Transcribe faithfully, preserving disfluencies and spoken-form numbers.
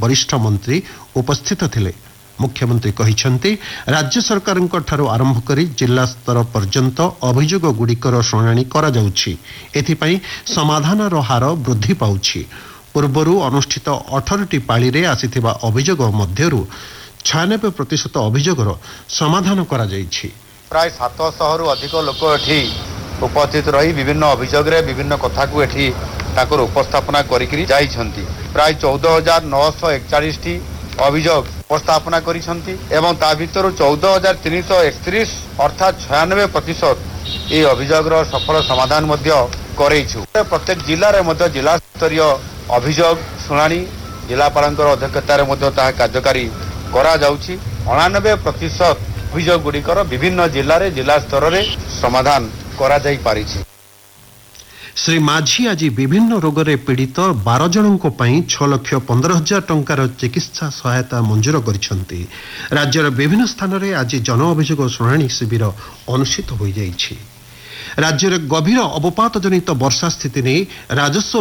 वरिष्ठ मंत्री उपस्थित थिले। मुख्यमंत्री कहिसंती राज्य सरकारक ठारू आरंभ करी जिला स्तर पर्यंत अभियोग गुड़िकर शुणाणी करा जाउछि। एथिपई समाधानर हार वृद्धि पाउछि। पूर्वरु अनुष्ठित अठारह टी पाली रे आसिथिबा अभियोग मध्यरु छियानबे प्रतिशत अभियोगर समाधान करा जाइछि। प्राय सात सौ रु अधिक लोक एठी उपस्थित रही विभिन्न अभियोग रे विभिन्न कथा को एठी ताकर उपस्थापना करिकरी जाइछंती। प्राय चौदह हजार नौ सौ इकतालीस टी अभियोग उपस्थापना करिछंती एवं ता भितर चौदह हजार तीन सौ एकतीस अर्थात छियानबे प्रतिशत ये अभियोगर सफल समाधान मध्य करैछु। प्रत्येक जिल्ला रे मध्य जिला स्तरीय अभियोग शुणाणी जिलापालंकर अध्यक्षतार मध्य ताहा कार्यकारी करा जाउछि। अणानबे प्रतिशत अभियोग गुड़िकर विभिन्न जिल्ला रे जिला स्तर रे समाधान करा जाई पारिछि। श्री माझी आज विभिन्न रोगरे पीड़ित बारह जनों पाई छह लक्ष पंदर हजार टंकार चिकित्सा सहायता मंजूर करिसेंती। राज्यर विभिन्न स्थान में आज जन अभियोग शुणाणी शिविर अनुष्ठित हो जाइछि। राज्यर गभीर अवपात जनित वर्षा स्थिति नहीं राजस्व